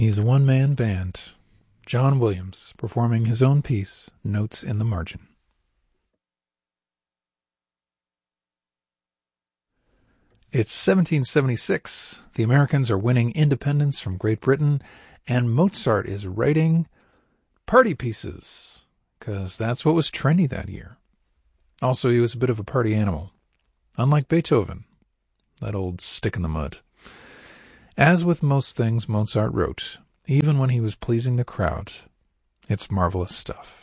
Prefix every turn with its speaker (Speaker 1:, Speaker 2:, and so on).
Speaker 1: He's a one-man band. John Williams performing his own piece, Notes in the Margin. It's 1776. The Americans are winning independence from Great Britain, and Mozart is writing party pieces, because that's what was trendy that year. Also, he was a bit of a party animal, unlike Beethoven, that old stick in the mud. As with most things Mozart wrote, even when he was pleasing the crowd, it's marvelous stuff.